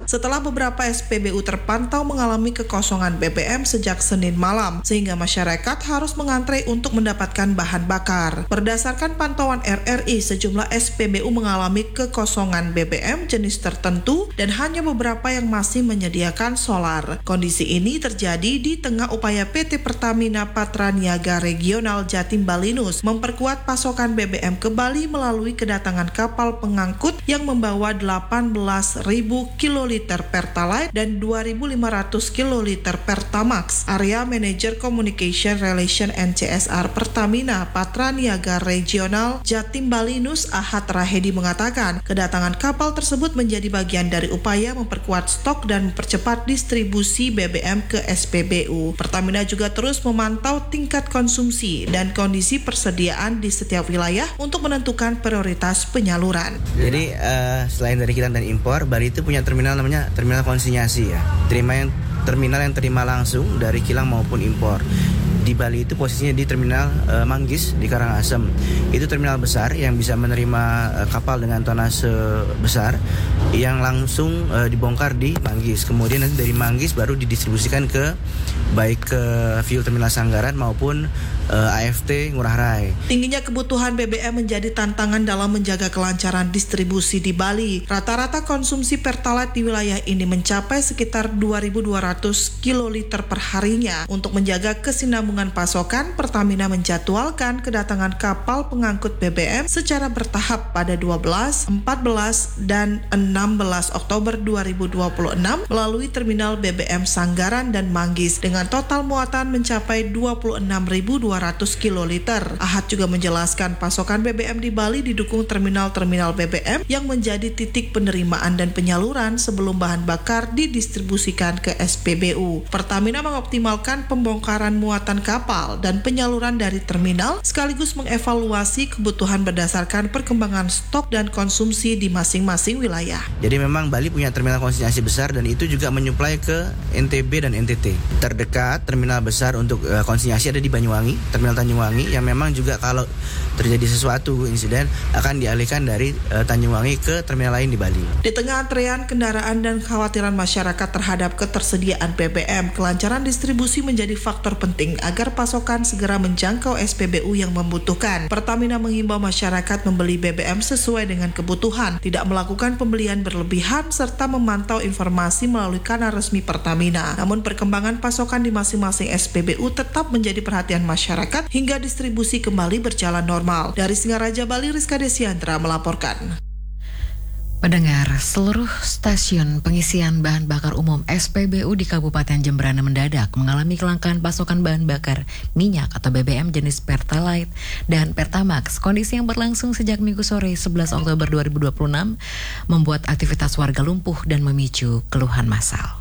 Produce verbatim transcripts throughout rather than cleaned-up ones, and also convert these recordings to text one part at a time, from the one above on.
setelah beberapa S P B U terpantau mengalami kekosongan B B M sejak Senin malam, sehingga masyarakat harus mengantre untuk mendapatkan bahan bakar. Berdasarkan pantauan R R I, sejumlah S P B U mengalami kekosongan B B M jenis tertentu dan hanya beberapa yang masih menyediakan solar. Kondisi ini terjadi di tengah upaya P T Pertamina Patraniaga Regional Jatim Balinus memperkuat pasokan B B M ke Bali melalui kedatangan kapal pengangkut yang membawa delapan belas ribu kiloliter Pertalite dan dua ribu lima ratus kiloliter Pertamax. Area Manager Communication Relation N C S R Pertamina Patraniaga Regional Jatim Balinus Ahad Rahedi mengatakan, kedatangan kapal tersebut menjadi bagian dari upaya memperkuat stok dan mempercepat distribusi B B M ke S P B U. Pertamina juga terus memantau tingkat konsumsi dan kondisi persediaan di setiap wilayah untuk menentukan prioritas penyaluran. Jadi uh, selain dari kilang dan impor, Bali itu punya terminal namanya terminal konsinyasi ya. Terima yang terminal yang terima langsung dari kilang maupun impor. Di Bali itu posisinya di terminal uh, Manggis di Karangasem. Itu terminal besar yang bisa menerima uh, kapal dengan tonase besar yang langsung uh, dibongkar di Manggis. Kemudian nanti dari Manggis baru didistribusikan ke baik ke fuel terminal Sanggaran maupun uh, A F T Ngurah Rai. Tingginya kebutuhan B B M menjadi tantangan dalam menjaga kelancaran distribusi di Bali. Rata-rata konsumsi Pertalite di wilayah ini mencapai sekitar dua ribu dua ratus kiloliter per harinya. Untuk menjaga kesinambungan pasokan, Pertamina menjadwalkan kedatangan kapal pengangkut B B M secara bertahap pada dua belas, empat belas, dan enam belas Oktober dua ribu dua puluh enam melalui terminal B B M Sanggaran dan Manggis dengan total muatan mencapai dua puluh enam ribu dua ratus kiloliter. Ahad juga menjelaskan pasokan B B M di Bali didukung terminal-terminal B B M yang menjadi titik penerimaan dan penyaluran sebelum bahan bakar didistribusikan ke S P B U. Pertamina mengoptimalkan pembongkaran muatan kapal dan penyaluran dari terminal sekaligus mengevaluasi kebutuhan berdasarkan perkembangan stok dan konsumsi di masing-masing wilayah. Jadi memang Bali punya terminal konsinyasi besar dan itu juga menyuplai ke N T B dan N T T. Terdekat terminal besar untuk uh, konsinyasi ada di Banyuwangi, terminal Tanjungwangi yang memang juga kalau terjadi sesuatu insiden akan dialihkan dari uh, Tanjungwangi ke terminal lain di Bali. Di tengah antrean kendaraan dan kekhawatiran masyarakat terhadap ketersediaan B B M, kelancaran distribusi menjadi faktor penting agar pasokan segera menjangkau S P B U yang membutuhkan. Pertamina menghimbau masyarakat membeli B B M sesuai dengan kebutuhan, tidak melakukan pembelian berlebihan, serta memantau informasi melalui kanal resmi Pertamina. Namun perkembangan pasokan di masing-masing S P B U tetap menjadi perhatian masyarakat hingga distribusi kembali berjalan normal. Dari Singaraja, Bali, Rizka Desiandra melaporkan. Pendengar, seluruh stasiun pengisian bahan bakar umum S P B U di Kabupaten Jemberana mendadak mengalami kelangkaan pasokan bahan bakar minyak atau B B M jenis Pertalite dan Pertamax. Kondisi yang berlangsung sejak Minggu sore sebelas Oktober dua ribu dua puluh enam membuat aktivitas warga lumpuh dan memicu keluhan massal.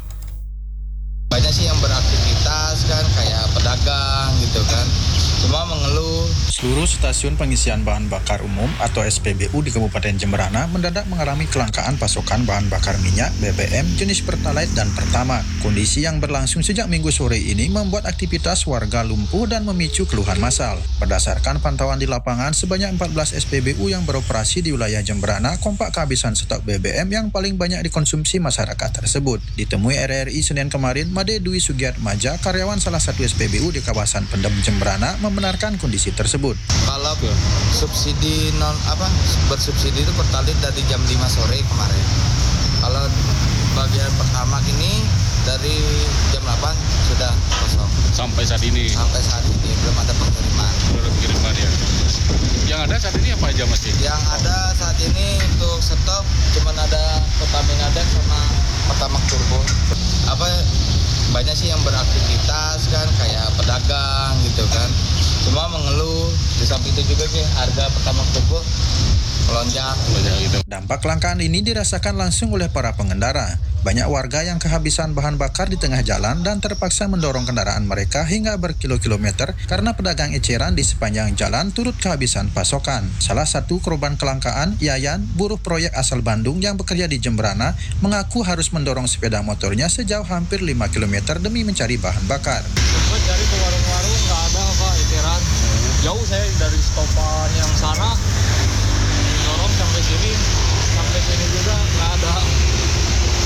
Banyak sih yang beraktivitas kan, kayak pedagang gitu kan, cuma mengeluh. Seluruh stasiun pengisian bahan bakar umum atau S P B U di Kabupaten Jemberana mendadak mengalami kelangkaan pasokan bahan bakar minyak B B M jenis Pertalite dan Pertamax. Kondisi yang berlangsung sejak Minggu sore ini membuat aktivitas warga lumpuh dan memicu keluhan massal. Berdasarkan pantauan di lapangan, sebanyak empat belas S P B U yang beroperasi di wilayah Jemberana kompak kehabisan stok B B M yang paling banyak dikonsumsi masyarakat tersebut. Ditemui R R I Senin kemarin, Made Dwi Sugiatmaja, karyawan salah satu S P B U di kawasan Pendem Jemberana, membenarkan kondisi tersebut. Kalau subsidi non apa bersubsidi itu Pertalite dari jam lima sore kemarin. Kalau bagian pertama ini dari jam delapan sudah kosong. Sampai saat ini. Sampai saat ini belum ada pengiriman. Belum ada pengiriman ya. Yang ada saat ini apa aja Mas? Yang ada saat ini untuk stok cuma ada Pertamina Dex sama Pertamax Turbo. Apa banyak sih yang beraktivitas kan, kayak pedagang gitu kan, cuma mengeluh. Di samping itu juga sih harga Pertamax Turbo melonjak. Dampak kelangkaan ini dirasakan langsung oleh para pengendara. Banyak warga yang kehabisan bahan bakar di tengah jalan dan terpaksa mendorong kendaraan mereka hingga berkilo-kilometer karena pedagang eceran di sepanjang jalan turut kehabisan pasokan. Salah satu korban kelangkaan, Yayan, buruh proyek asal Bandung yang bekerja di Jemberana, mengaku harus mendorong sepeda motornya sejauh hampir lima kilometer demi mencari bahan bakar. Sempat cari ke warung-warung, nggak ada Pak, eceran. Jauh saya dari stopan yang sana